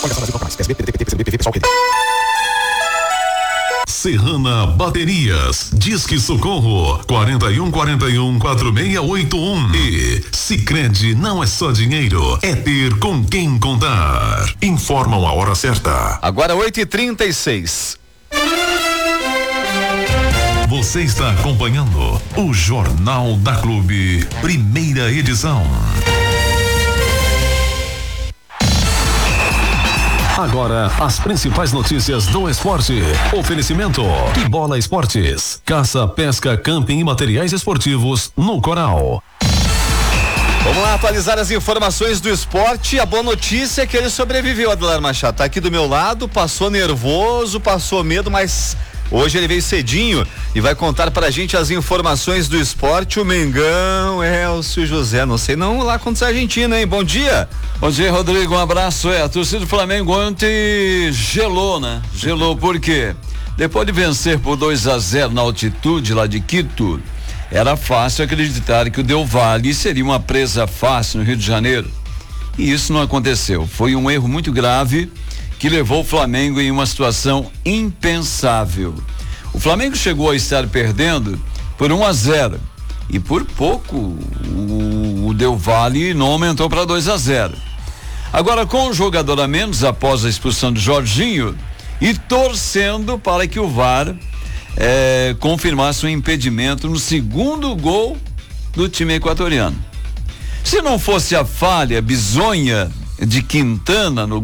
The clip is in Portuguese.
Serrana Baterias, Disque Socorro 4141-4681. E Sicredi não é só dinheiro, é ter com quem contar. Informam a hora certa. Agora 8h36. Você está acompanhando o Jornal da Clube, primeira edição. Agora, as principais notícias do esporte. Oferecimento Que Bola Esportes, caça, pesca, camping e materiais esportivos no Coral. Vamos lá atualizar as informações do esporte. A boa notícia é que ele sobreviveu, Adelar Machado. Tá aqui do meu lado, passou nervoso, passou medo, mas hoje ele veio cedinho e vai contar pra gente as informações do esporte. O Mengão, Elcio José, não sei não lá contra a Argentina, hein? Bom dia. Bom dia, Rodrigo, um abraço. A torcida do Flamengo ontem gelou, né? Gelou por quê? Depois de vencer por 2-0 na altitude lá de Quito, era fácil acreditar que o Del Valle seria uma presa fácil no Rio de Janeiro. E isso não aconteceu. Foi um erro muito grave que levou o Flamengo em uma situação impensável. O Flamengo chegou a estar perdendo por 1-0 e por pouco o Del Valle não aumentou para 2-0. Agora, com o jogador a menos após a expulsão de Jorginho e torcendo para que o VAR confirmasse um impedimento no segundo gol do time equatoriano. Se não fosse a falha bizonha de Quintana no